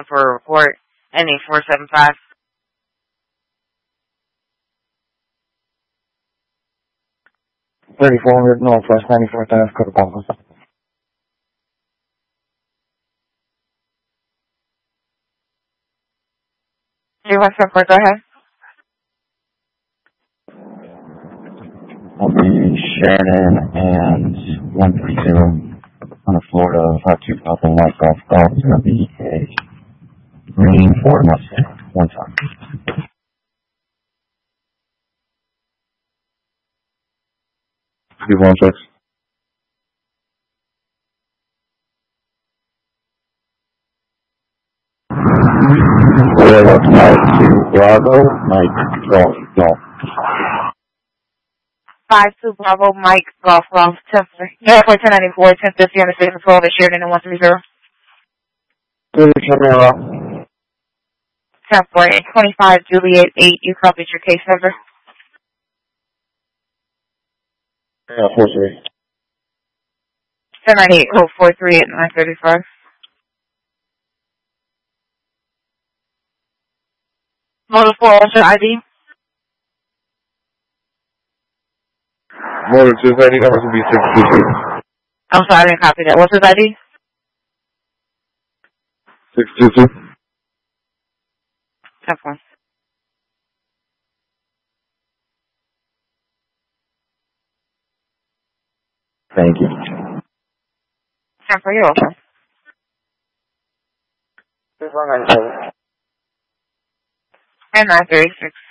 for a report. Ending 475. 3400 Northwest 94th Ave, Coca-Cola. You want to report? Go ahead. I'll be Shannon and 130 on the Florida 525 White Golf Golf. It's going to be a green Ford Mustang. One time. 216. Mike 2 Bravo, Mike Golf. 52 Bravo, Mike Golf, 1094, 1050 on the 6 and 12 at Sheridan and 130. Camaro. 1048, 25 Juliet 8. You copied your case number. Yeah, 43. 1098, code 43 at 935. Motor 4, what's your ID? Motor 2 ID numbers will be 622. I'm sorry, I didn't copy that. What's his ID? 622. 10-4. Thank you. 10-4, you're welcome. 197. And 936.